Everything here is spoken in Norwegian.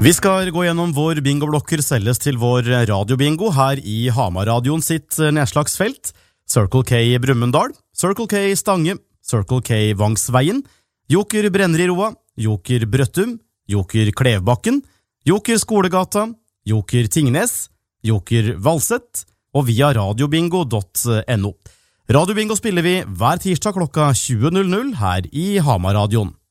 Vi skal gå gjennom hvor bingoblokker selges til vår radiobingo her i Hamar-radioen sitt nedslagsfelt. Circle K Brumunddal, Circle K Stange, Circle K Vangsveien, Joker Brenneroa, Joker Brøttum, Joker Klevbakken, Joker Skolegata, Joker Tingnes, Joker Valsett og via radiobingo.no. Radiobingo spiller vi hver tirsdag klokka 20.00 her i Hamar-radioen.